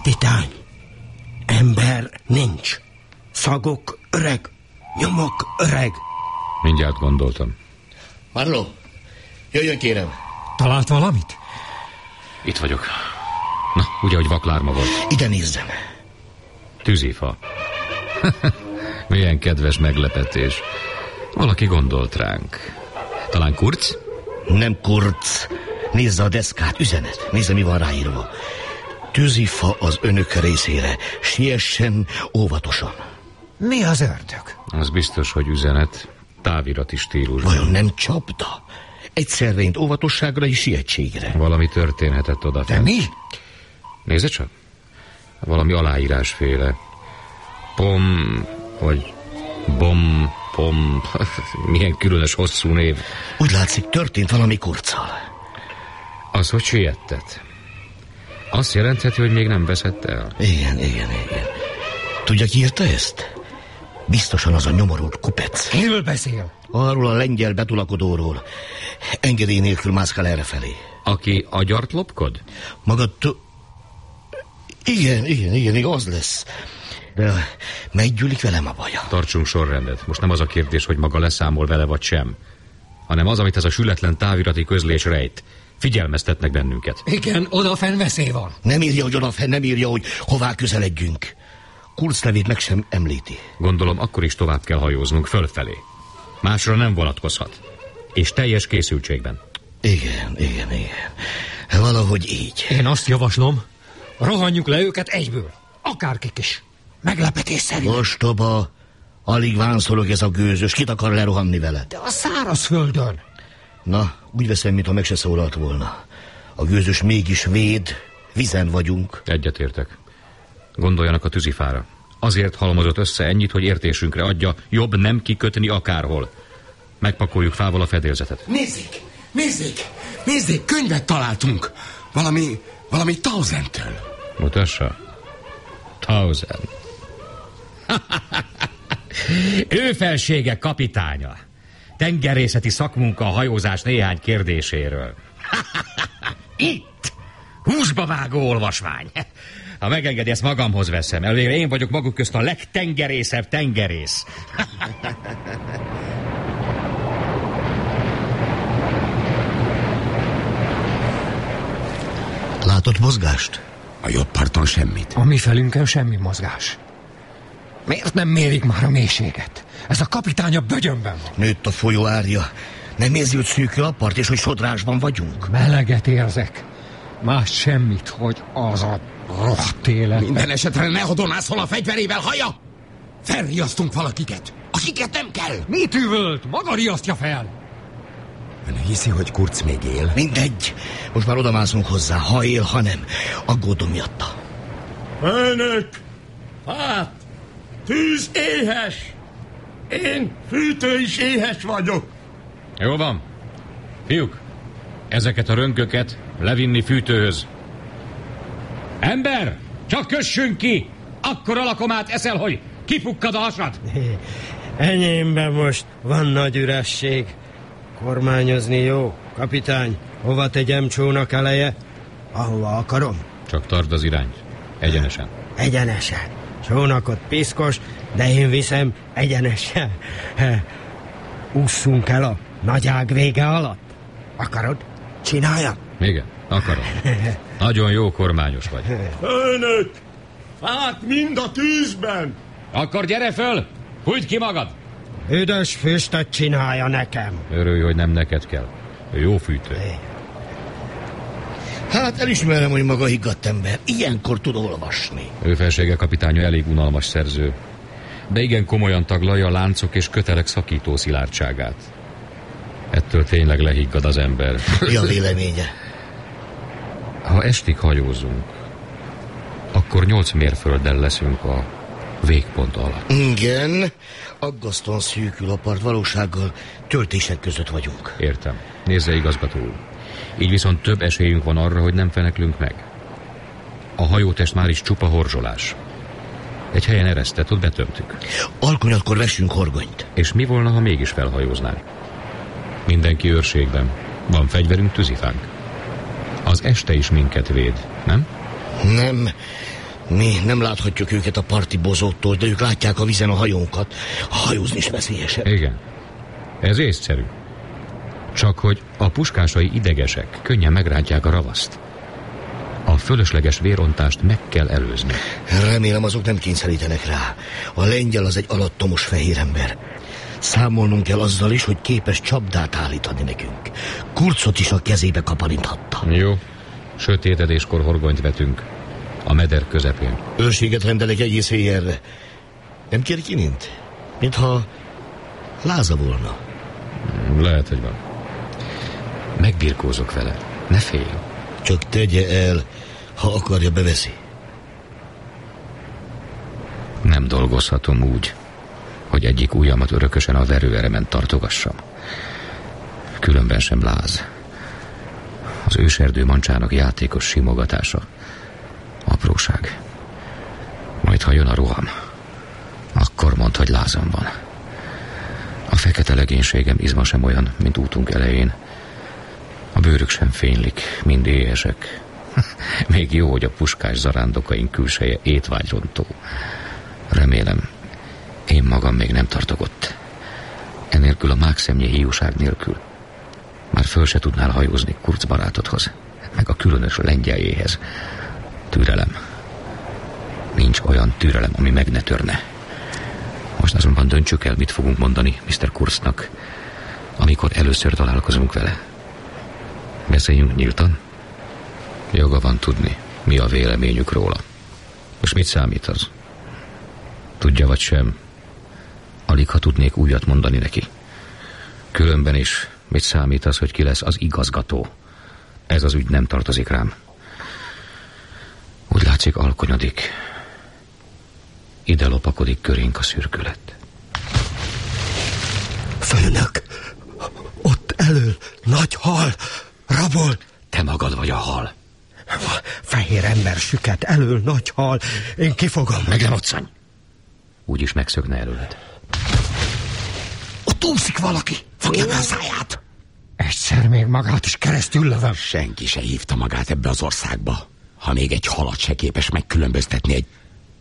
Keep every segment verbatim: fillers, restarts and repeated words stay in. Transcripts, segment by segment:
Kapitány, ember nincs. Szagok öreg, nyomok öreg. Mindjárt gondoltam. Marlowe, jöjjön kérem. Talált valamit? Itt vagyok. Na, ugye, hogy vaklárma volt. Ide nézzem. Tűzifa. Milyen kedves meglepetés. Valaki gondolt ránk. Talán Kurz? Nem Kurz. Nézze a deszkát, üzenet. Nézze, mi van ráírva. Tűzifa az önök részére. Siessen óvatosan. Mi az ördög? Az biztos, hogy üzenet. Távirati stílusban. Vajon nem csapda? Egyszerrént óvatosságra és sietségre. Valami történhetett odafent. De mi? Nézze csak. Valami aláírásféle. Pom, vagy bom, pom. Milyen különös hosszú név. Úgy látszik, történt valami Kurzzal. Az, hogy siettet. Azt jelentheti, hogy még nem veszett el. Igen, igen, igen. Tudja, ki írta ezt? Biztosan az a nyomorult kupec. Kiről beszél? Arról a lengyel betulakodóról. Engedély nélkül mászkál errefelé. Aki agyart lopkod? Maga t... Igen, igen, igen, igaz lesz. De meggyűlik velem a baja. Tartsunk sorrendet. Most nem az a kérdés, hogy maga leszámol vele vagy sem, hanem az, amit ez a sületlen távirati közlés rejt. Figyelmeztetnek bennünket. Igen, odafenn veszély van. Nem írja, hogy odafenn, nem írja, hogy hová közeledjünk. Kurz nevét meg sem említi. Gondolom, akkor is tovább kell hajóznunk fölfelé. Másra nem vonatkozhat. És teljes készültségben. Igen, igen, igen. Valahogy így. Én azt javaslom, rohanjuk le őket egyből. Akárkik is. Meglepetésszerű. Ostoba, alig vánszolog ez a gőzös. Kit akar lerohanni vele? De a szárazföldön. Na, úgy veszem, mintha meg se szólalt volna. A gőzös mégis véd, vizen vagyunk. Egyetértek. Gondoljanak a tűzifára. Azért halmozott össze ennyit, hogy értésünkre adja, jobb nem kikötni akárhol. Megpakoljuk fával a fedélzetet. Nézzék, nézzék, nézzék, könyvet találtunk. Valami, valami Tausendtől. Mutassa. Tausend. Ő felsége kapitánya. Tengerészeti szakmunka a hajózás néhány kérdéséről. Itt! Húsba vágó olvasmány. Ha megengedi, ezt magamhoz veszem. Előre én vagyok maguk közt a legtengerészebb tengerész. Látott mozgást? A jobb parton semmit. A mi felünkön semmi mozgás. Miért nem mérik már a mélységet? Ez a kapitány a bögyönben van. Nőtt a folyó árja. Nem érzi, hogy szűkül a part, és hogy sodrásban vagyunk? Meleget érzek. Más semmit, hogy az a rohadt élet. Minden esetre ne hadonászol a fegyverével, haja! Felriasztunk valakiket. Akiket nem kell. Mit üvölt? Maga riasztja fel. Ön hiszi, hogy Kurz még él? Mindegy. Most már odamászunk hozzá. Ha él, ha nem. Aggódom miatta. Önök! Hát, tűz éhes! Én fűtő is éhes vagyok. Jó van. Fiúk, ezeket a rönköket levinni fűtőhöz. Ember, csak kössünk ki! Akkor alakomát eszel, hogy kipukkad a hasad. Enyémben most van nagy üresség. Kormányozni jó, kapitány. Hova tegyem csónak eleje? Ahova akarom. Csak tartsd az irányt. Egyenesen. Egyenesen. Csónakot piszkos, de én viszem egyenesen. Ússzunk el a nagy ág vége alatt. Akarod? Csináljam? Igen, akarom. Nagyon jó kormányos vagy. Önök! Hát mind a tűzben! Akkor gyere föl! Hújdd ki magad! Üdös füstöt csinálja nekem. Örülj, hogy nem neked kell. Ő jó fűtő. Hát elismerem, hogy maga higgadt ember. Ilyenkor tud olvasni. Ő felsége kapitánya elég unalmas szerző. De igen komolyan taglalja a láncok és kötelek szakító szilárdságát. Ettől tényleg lehiggad az ember. Mi a véleménye? Ha estig hajózunk, akkor nyolc mérfölddel leszünk a végpont alatt. Igen, aggasztóan szűkül a part, valósággal töltések között vagyunk. Értem. Nézze, igazgató úr. Így viszont több esélyünk van arra, hogy nem feneklünk meg. A hajótest már is csupa horzsolás. Egy helyen eresztett, ott betömtük. Alkonyatkor vessünk horgonyt. És mi volna, ha mégis felhajóznánk? Mindenki őrségben. Van fegyverünk, tűzifánk. Az este is minket véd, nem? Nem. Mi nem láthatjuk őket a parti bozóttól, de ők látják a vízen a hajónkat. Hajózni is veszélyesebb. Igen, ez észszerű. Csak hogy a puskásai idegesek, könnyen megrántják a ravaszt. A fölösleges vérontást meg kell előzni. Remélem, azok nem kényszerítenek rá. A lengyel az egy alattomos fehér ember. Számolnunk kell azzal is, hogy képes csapdát állítani nekünk. Kurcot is a kezébe kaparinthatta. Jó, sötétedéskor horgonyt vetünk. A meder közepén. Őrséget rendelek egész éjjelre. Nem kér kinint? Mintha láza volna. Lehet, hogy van. Megbirkózok vele. Ne félj. Csak tegye el, ha akarja, beveszi. Nem dolgozhatom úgy, hogy egyik ujjamat örökösen a verőeremen tartogassam. Különben sem láz. Az őserdő mancsának játékos simogatása. Apróság. Majd ha jön a roham, akkor mondd, hogy lázam van. A fekete legénységem izma sem olyan, mint útunk elején. A bőrük sem fénylik, mind éhesek. Még jó, hogy a puskás zarándokaink külseje étvágyrontó. Remélem, én magam még nem tartok ott. Enélkül a mákszemnyi hiúság nélkül már föl se tudnál hajózni Kurz barátodhoz, meg a különös lengyeljéhez. Türelem. Nincs olyan türelem, ami meg ne törne. Most azonban döntsük el, mit fogunk mondani miszter Kurznak, amikor először találkozunk vele. Beszéljünk nyíltan? Joga van tudni, mi a véleményük róla. És mit számít az? Tudja vagy sem, alig ha tudnék újat mondani neki. Különben is mit számít az, hogy ki lesz az igazgató? Ez az ügy nem tartozik rám. Úgy látszik, alkonyodik. Ide lopakodik körénk a szürkület. Főnök, ott elől nagy hal, rabol. Te magad vagy a hal. Fehér ember süket, elől nagy hal. Én kifogom. Meg nem otszany. Úgyis megszögne előled. Ott úszik valaki. Fogja be a száját. Egyszer még magát is keresztül lövöm. Senki se hívta magát ebbe az országba, ha még egy halat se képes megkülönböztetni egy...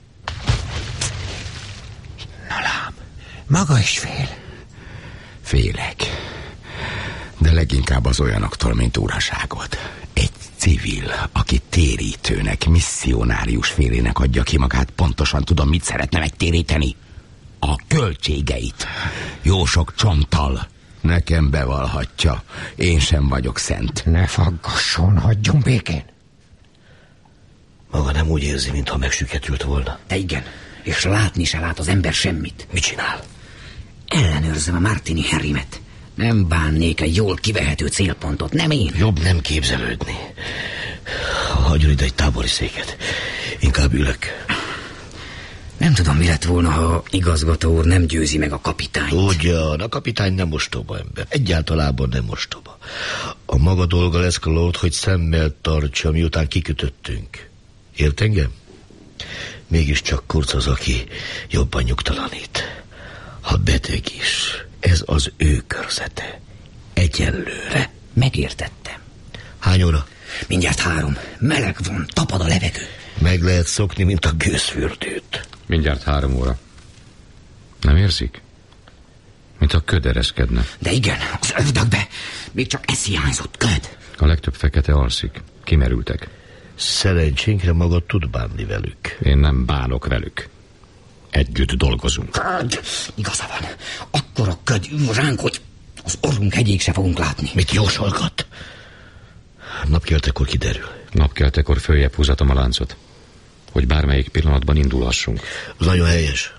Na lám, maga is fél. Félek. De leginkább az olyanoktól, mint uraságod. Egy civil, aki térítőnek, misszionárius félének adja ki magát, pontosan tudom, mit szeretne megtéríteni. A költségeit. Jó sok csonttal. Nekem bevallhatja. Én sem vagyok szent. Ne faggasson, hagyjon békén. Maga nem úgy érzi, mintha megsüketült volna. De igen, és látni se lát az ember semmit. Mit csinál? Ellenőrzöm a Martini Harrymet. Nem bánnék egy jól kivehető célpontot, nem én. Jobb nem képzelődni. Hagyjon ide egy tábori széket. Inkább ülök. Nem tudom, mi lett volna, ha igazgató úr nem győzi meg a kapitányt. Ugyan, a kapitány nem ostoba ember. Egyáltalában nem ostoba. A maga dolga lesz, Claude, hogy szemmel tartsa, miután kikötöttünk. Ért engem? Mégiscsak Kurz az, aki jobban nyugtalanít. Ha beteg is, ez az ő körzete. Egyelőre. Megértettem. Hány óra? Mindjárt három. Meleg van, tapad a levegő. Meg lehet szokni, mint a gőzfürdőt. Mindjárt három óra. Nem érzik? Mint a köd ereszkedne. De igen, az ördögbe. Még csak ez hiányzott, köd. A legtöbb fekete alszik. Kimerültek. Szerencsénkre maga tud bánni velük. Én nem bánok velük. Együtt dolgozunk. Köd! Igaza van. Akkor a köd ül ránk, hogy az orrunk hegyéig se fogunk látni. Mit jósolgat? Napkeltekor kiderül. Napkeltekor följebb húzatom a láncot, hogy bármelyik pillanatban indulhassunk. Az nagyon helyes.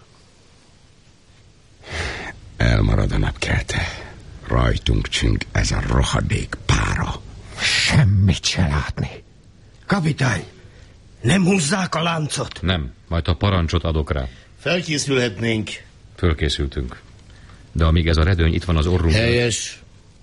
Elmarad a napkelte. Rajtunk csüng ez a rohadék pára. Semmit se látni. Kapitány, nem húzzák a láncot? Nem, majd a parancsot adok rá. Felkészülhetnénk. Fölkészültünk. De amíg ez a redőny itt van az orrunk... Helyes.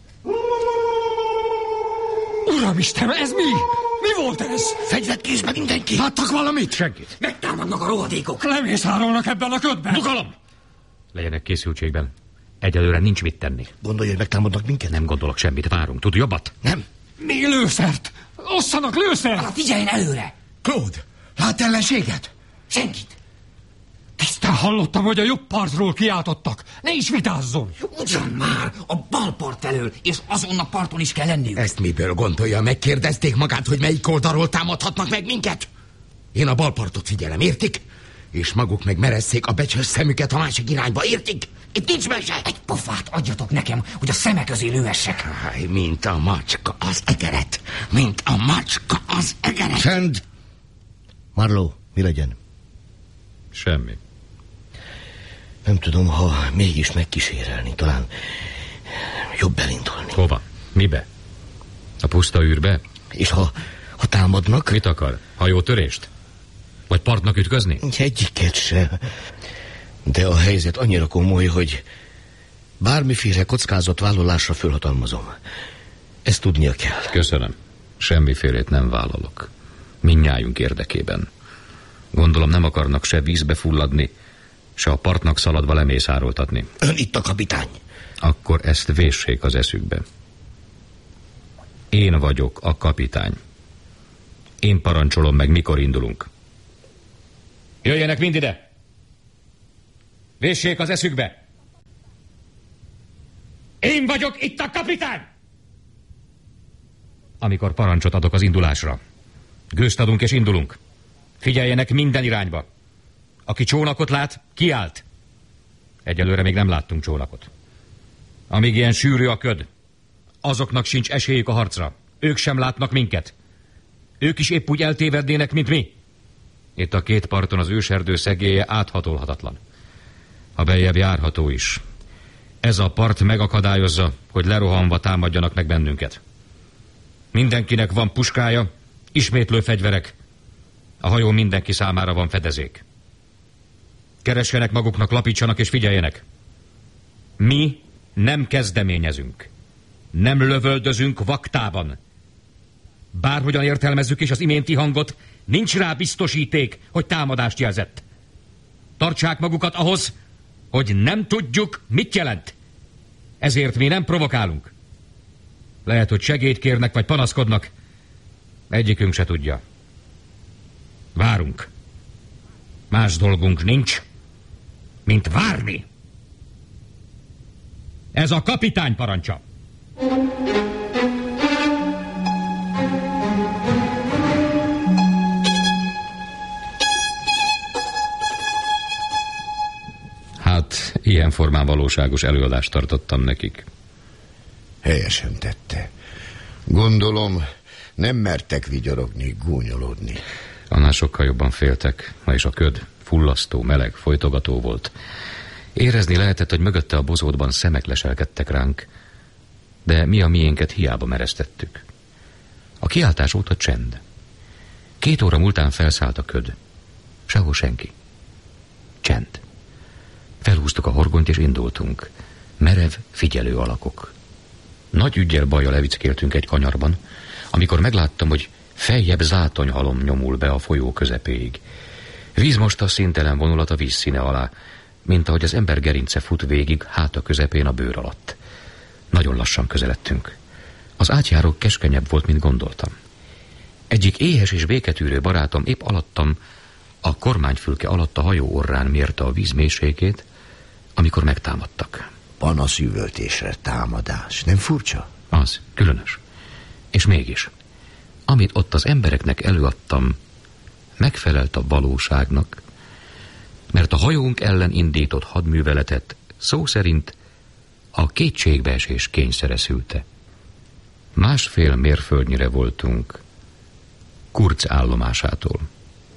Uramisten, ez mi? Mi volt ez? Fegyvert kézbe mindenki. Láttak valamit? Senkit. Megtámadnak a rohadékok. Lemészárolnak ebben a ködben. Nyugalom! Legyenek készültségben. Egyelőre nincs mit tenni. Gondolja, hogy megtámadnak minket? Nem gondolok semmit, várunk. Tud jobbat? Nem. Még lőszert. Osszanak lőszert. Hát figyeljen előre. Claude, Lát ellenséget? Senkit. Tisztán hallottam, hogy a jobb partról kiáltottak. Ne is vitázzon. Ugyan már, a bal part elől, és azon a parton is kell lenniük. Ezt miből gondolja? Megkérdezték magát, hogy melyik oldalról támadhatnak meg minket? Én a bal partot figyelem, értik? És maguk meg meresszék a becsös szemüket a másik irányba, értik? Itt nincs mese! Egy pofát adjatok nekem, hogy a szeme közé lőhessek. Háj, mint a macska az egeret. Mint a macska az egeret. Csend! Marlowe, mi legyen? Semmi. Nem tudom, ha mégis megkísérelni, talán jobb elindulni. Hova? Mibe? A puszta űrbe? És ha, ha támadnak? Mit akar? Hajótörést? Vagy partnak ütközni? Egyiket se. De a helyzet annyira komoly, hogy bármiféle kockázat vállalásra fölhatalmazom. Ezt tudnia kell. Köszönöm. Semmifélét nem vállalok. Mindnyájunk érdekében. Gondolom nem akarnak se vízbe fulladni, se a partnak szaladva lemészároltatni. Ön itt a kapitány. Akkor ezt véssék az eszükbe. Én vagyok a kapitány. Én parancsolom meg, mikor indulunk. Jöjjenek mind ide! Véssék az eszükbe! Én vagyok itt a kapitány! Amikor parancsot adok az indulásra, gőzt adunk és indulunk. Figyeljenek minden irányba. Aki csónakot lát, kiált. Egyelőre még nem láttunk csónakot. Amíg ilyen sűrű a köd, azoknak sincs esélyük a harcra. Ők sem látnak minket. Ők is épp úgy eltévednének, mint mi. Itt a két parton az őserdő szegélye áthatolhatatlan. A beljebb járható is. Ez a part megakadályozza, hogy lerohanva támadjanak meg bennünket. Mindenkinek van puskája, ismétlő fegyverek. A hajó mindenki számára van fedezék. Keressenek maguknak, lapítsanak és figyeljenek. Mi nem kezdeményezünk. Nem lövöldözünk vaktában. Bárhogyan értelmezzük is az iménti hangot, nincs rá biztosíték, hogy támadást jelzett. Tartsák magukat ahhoz, hogy nem tudjuk, mit jelent. Ezért mi nem provokálunk. Lehet, hogy segélyt kérnek, vagy panaszkodnak. Egyikünk se tudja. Várunk. Más dolgunk nincs, mint várni. Ez a kapitány parancsa. Hát, ilyen formán valóságos előadást tartottam nekik. Helyesen tette. Gondolom, nem mertek vigyorogni, gúnyolódni. Annál sokkal jobban féltek, na és a köd fullasztó, meleg, folytogató volt. Érezni lehetett, hogy mögötte a bozótban szemek leselkedtek ránk, de mi a miénket hiába mereztettük. A kiáltás óta csend. Két óra múltán felszállt a köd. Sehol senki. Csend. Felhúztuk a horgonyt és indultunk. Merev, figyelő alakok. Nagy üggyel bajjal levickéltünk egy kanyarban, amikor megláttam, hogy feljebb zátonyhalom nyomul be a folyó közepéig. Víz most a színtelen vonulat a vízszíne alá, mint ahogy az ember gerince fut végig háta közepén a bőr alatt. Nagyon lassan közeledtünk. Az átjáró keskenyebb volt, mint gondoltam. Egyik éhes és béketűrő barátom épp alattam, a kormányfülke alatt a hajó orrán mérte a víz mélységét, amikor megtámadtak. Panaszüvöltésre támadás. Nem furcsa? Az, különös. És mégis, amit ott az embereknek előadtam, megfelelt a valóságnak, mert a hajónk ellen indított hadműveletet szó szerint a kétségbeesés kényszere szülte. Másfél mérföldnyire voltunk Kurz állomásától.